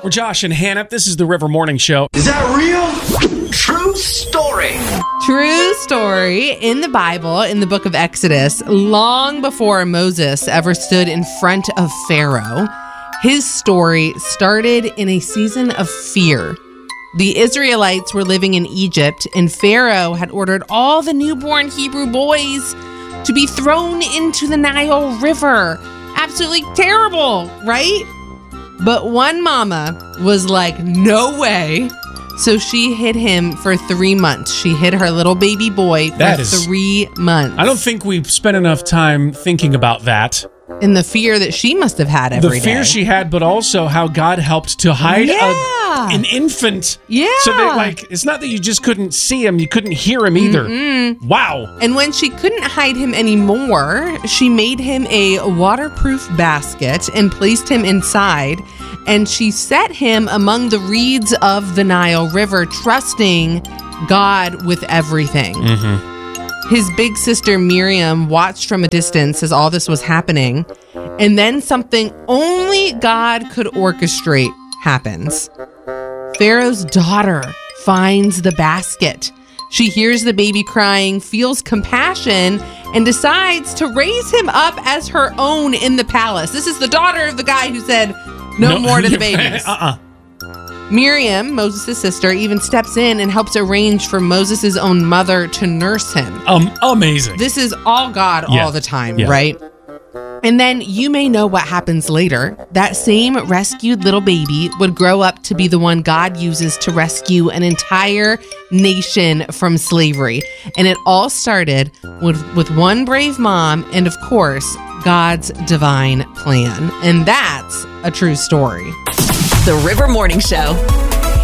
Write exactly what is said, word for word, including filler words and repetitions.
We're Josh and Hannah. This is the River Morning Show. Is that real? True story. True story in the Bible, in the book of Exodus, long before Moses ever stood in front of Pharaoh, his story started in a season of fear. The Israelites were living in Egypt, and Pharaoh had ordered all the newborn Hebrew boys to be thrown into the Nile River. Absolutely terrible, right? But one mama was like, no way. So she hid him for three months. She hid her little baby boy for That is- three months. I don't think we've spent enough time thinking about that. In the fear that she must have had every day. The fear she had, but also how God helped to hide Yeah. a, an infant. Yeah. So that, like, it's not that you just couldn't see him, you couldn't hear him either. Mm-mm. Wow. And when she couldn't hide him anymore, she made him a waterproof basket and placed him inside. And she set him among the reeds of the Nile River, trusting God with everything. Mm-hmm. His big sister Miriam watched from a distance as all this was happening. And then something only God could orchestrate happens. Pharaoh's daughter finds the basket. She hears the baby crying, feels compassion, and decides to raise him up as her own in the palace. This is the daughter of the guy who said, no, no more to the babies. uh-uh. Miriam, Moses' sister, even steps in and helps arrange for Moses' own mother to nurse him. Um, amazing. This is all God Yeah. all the time, Yeah. right? And then you may know what happens later. That same rescued little baby would grow up to be the one God uses to rescue an entire nation from slavery. And it all started with, with one brave mom and, of course, God's divine plan. And that's a true story. The River Morning Show.